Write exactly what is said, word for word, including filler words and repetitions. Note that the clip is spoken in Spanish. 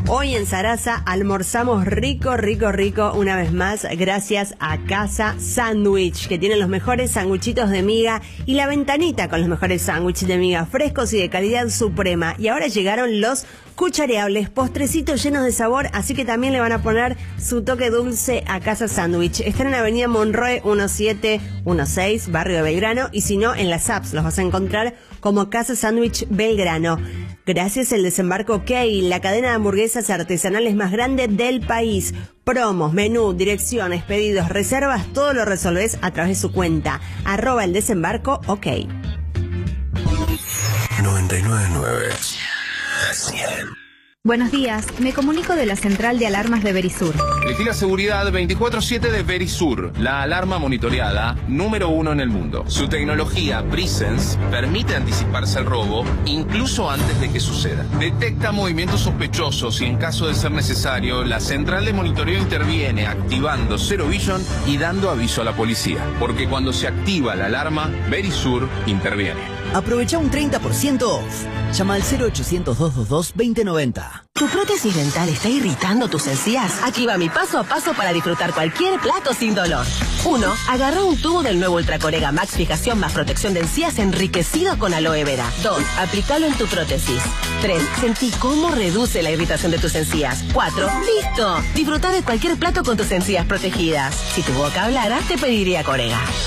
Hoy en Sarasa almorzamos rico, rico, rico una vez más gracias a Casa Sándwich, que tienen los mejores sanguchitos de miga y la ventanita con los mejores sándwiches de miga frescos y de calidad suprema. Y ahora llegaron los cuchareables, postrecitos llenos de sabor, así que también le van a poner su toque dulce a Casa Sándwich. Están en Avenida Monroe diecisiete dieciséis, barrio de Belgrano, y si no, en las apps los vas a encontrar como Casa Sándwich Belgrano. Gracias al Desembarco Key, la cadena de hamburguesas artesanales más grande del país. Promos, menú, direcciones, pedidos, reservas, todo lo resolvés a través de su cuenta. Arroba el Desembarco OK. noventa y nueve punto nueve. cien. Buenos días, me comunico de la central de alarmas de Verisur. Elegí la seguridad veinticuatro siete de Verisur, la alarma monitoreada número uno en el mundo. Su tecnología Presence permite anticiparse al robo incluso antes de que suceda. Detecta movimientos sospechosos y en caso de ser necesario, la central de monitoreo interviene activando Zero Vision y dando aviso a la policía. Porque cuando se activa la alarma, Verisur interviene. Aprovecha un treinta por ciento off. Llama al cero ochocientos, doscientos veintidós, veinte noventa. ¿Tu prótesis dental está irritando tus encías? Aquí va mi paso a paso para disfrutar cualquier plato sin dolor. uno. Agarra un tubo del nuevo Ultracorega Max Fijación más protección de encías enriquecido con aloe vera. dos. Aplícalo en tu prótesis. tres. Sentí cómo reduce la irritación de tus encías. cuatro. ¡Listo! Disfruta de cualquier plato con tus encías protegidas. Si tu boca hablara, te pediría Corega.